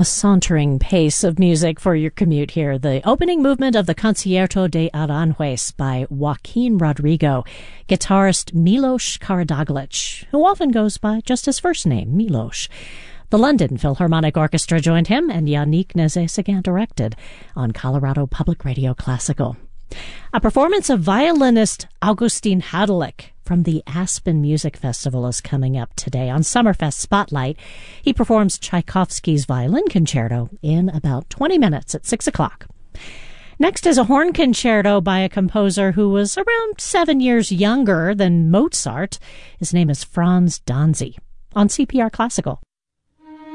A sauntering pace of music for your commute here. The opening movement of the Concierto de Aranjuez by Joaquin Rodrigo, guitarist Milos Karadzic, who often goes by just his first name, Milos. The London Philharmonic Orchestra joined him, and Yannick Nézet-Séguin directed on Colorado Public Radio Classical. A performance of violinist Augustin Hadalik from the Aspen Music Festival is coming up today on Summerfest Spotlight. He performs Tchaikovsky's Violin Concerto in about 20 minutes at 6 o'clock. Next is a horn concerto by a composer who was around 7 years younger than Mozart. His name is Franz Danzy on CPR Classical.